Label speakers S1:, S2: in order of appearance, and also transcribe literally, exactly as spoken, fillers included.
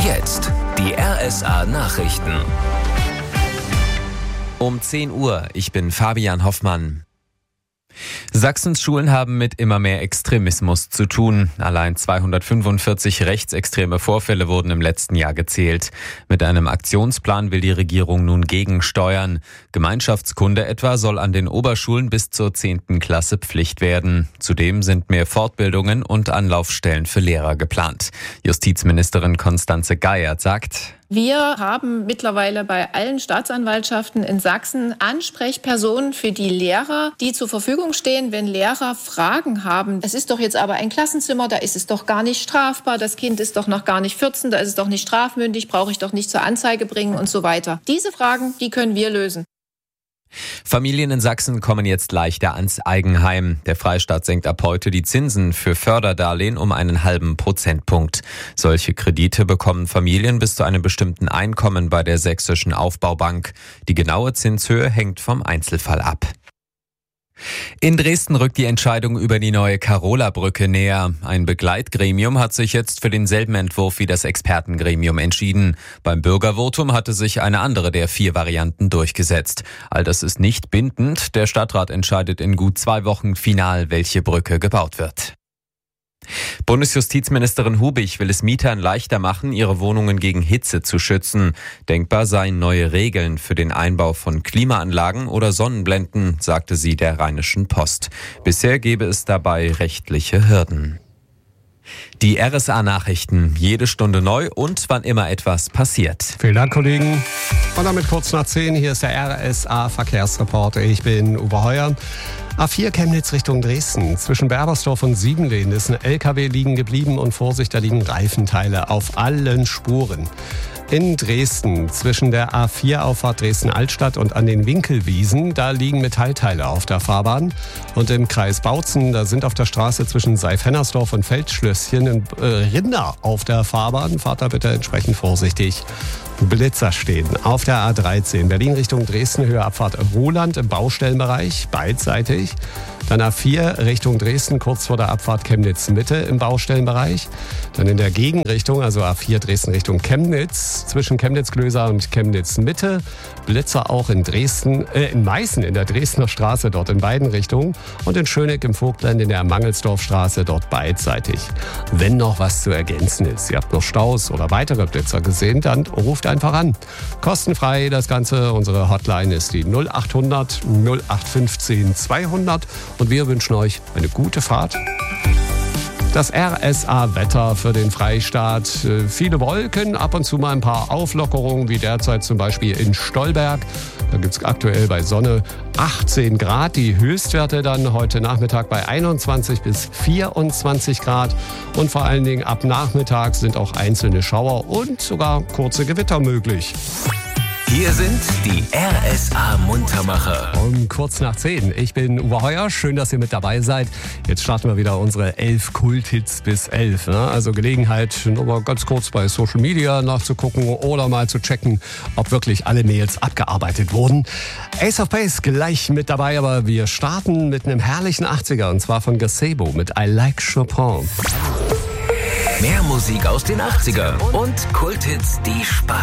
S1: Jetzt die R S A-Nachrichten.
S2: Um zehn Uhr, ich bin Fabian Hoffmann. Sachsens Schulen haben mit immer mehr Extremismus zu tun. Allein zweihundertfünfundvierzig rechtsextreme Vorfälle wurden im letzten Jahr gezählt. Mit einem Aktionsplan will die Regierung nun gegensteuern. Gemeinschaftskunde etwa soll an den Oberschulen bis zur zehnten Klasse Pflicht werden. Zudem sind mehr Fortbildungen und Anlaufstellen für Lehrer geplant. Justizministerin Constanze Geiert sagt:
S3: Wir haben mittlerweile bei allen Staatsanwaltschaften in Sachsen Ansprechpersonen für die Lehrer, die zur Verfügung stehen, wenn Lehrer Fragen haben. Es ist doch jetzt aber ein Klassenzimmer, da ist es doch gar nicht strafbar, das Kind ist doch noch gar nicht vierzehn, da ist es doch nicht strafmündig, brauche ich doch nicht zur Anzeige bringen und so weiter. Diese Fragen, die können wir lösen.
S2: Familien in Sachsen kommen jetzt leichter ans Eigenheim. Der Freistaat senkt ab heute die Zinsen für Förderdarlehen um einen halben Prozentpunkt. Solche Kredite bekommen Familien bis zu einem bestimmten Einkommen bei der Sächsischen Aufbaubank. Die genaue Zinshöhe hängt vom Einzelfall ab. In Dresden rückt die Entscheidung über die neue Karola-Brücke näher. Ein Begleitgremium hat sich jetzt für denselben Entwurf wie das Expertengremium entschieden. Beim Bürgervotum hatte sich eine andere der vier Varianten durchgesetzt. All das ist nicht bindend. Der Stadtrat entscheidet in gut zwei Wochen final, welche Brücke gebaut wird. Bundesjustizministerin Hubich will es Mietern leichter machen, ihre Wohnungen gegen Hitze zu schützen. Denkbar seien neue Regeln für den Einbau von Klimaanlagen oder Sonnenblenden, sagte sie der Rheinischen Post. Bisher gäbe es dabei rechtliche Hürden. Die R S A-Nachrichten, jede Stunde neu und wann immer etwas passiert.
S4: Vielen Dank, Kollegen. Und damit kurz nach zehn, hier ist der R S A-Verkehrsreporter. Ich bin Uwe Heuer. A vier Chemnitz Richtung Dresden. Zwischen Berbersdorf und Siebenlehn ist ein L K W liegen geblieben und Vorsicht, da liegen Reifenteile auf allen Spuren. In Dresden, zwischen der A vier Auffahrt Dresden-Altstadt und an den Winkelwiesen, da liegen Metallteile auf der Fahrbahn. Und im Kreis Bautzen, da sind auf der Straße zwischen Seif-Hennersdorf und Feldschlösschen äh, Rinder auf der Fahrbahn. Fahrt da bitte entsprechend vorsichtig. Blitzer stehen auf der A dreizehn, Berlin Richtung Dresden, Höhe Abfahrt Roland im Baustellenbereich, beidseitig. Dann A vier Richtung Dresden, kurz vor der Abfahrt Chemnitz Mitte im Baustellenbereich. Dann in der Gegenrichtung, also A vier Dresden Richtung Chemnitz, zwischen Chemnitz-Glöser und Chemnitz Mitte. Blitzer auch in Dresden, äh, in Meißen in der Dresdner Straße, dort in beiden Richtungen. Und in Schöneck im Vogtland in der Mangelsdorfstraße, dort beidseitig. Wenn noch was zu ergänzen ist, ihr habt noch Staus oder weitere Blitzer gesehen, dann ruft einfach an. Kostenfrei das Ganze. Unsere Hotline ist die null acht hundert null acht fünfzehn zweihundert. Und wir wünschen euch eine gute Fahrt. Das R S A-Wetter für den Freistaat. Viele Wolken, ab und zu mal ein paar Auflockerungen, wie derzeit zum Beispiel in Stolberg. Da gibt es aktuell bei Sonne achtzehn Grad. Die Höchstwerte dann heute Nachmittag bei einundzwanzig bis vierundzwanzig Grad. Und vor allen Dingen ab Nachmittag sind auch einzelne Schauer und sogar kurze Gewitter möglich.
S1: Hier sind die R S A-Muntermacher.
S4: Um kurz nach zehn. Ich bin Uwe Heuer. Schön, dass ihr mit dabei seid. Jetzt starten wir wieder unsere elf Kulthits bis elf. Ne? Also Gelegenheit, noch mal ganz kurz bei Social Media nachzugucken oder mal zu checken, ob wirklich alle Mails abgearbeitet wurden. Ace of Base gleich mit dabei, aber wir starten mit einem herrlichen achtziger und zwar von Gazebo mit I Like Chopin.
S1: Mehr Musik aus den achtzigern und Kulthits, die Spaß